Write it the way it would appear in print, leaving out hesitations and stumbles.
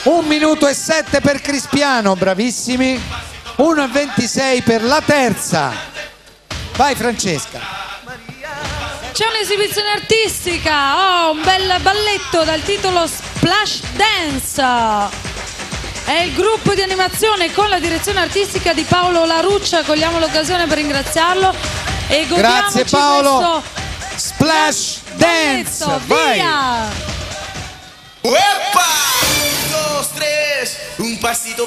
1 minuto e 7 per Crispiano, bravissimi. 1 e 26 per la terza. Vai Francesca. C'è un'esibizione artistica, un bel balletto dal titolo Splash Dance. È il gruppo di animazione con la direzione artistica di Paolo Laruccia. Cogliamo l'occasione per ringraziarlo e godiamoci Grazie Paolo. questo Splash Dance. Vai. Via! ¡Uepa! 1, 2, 3, un pasito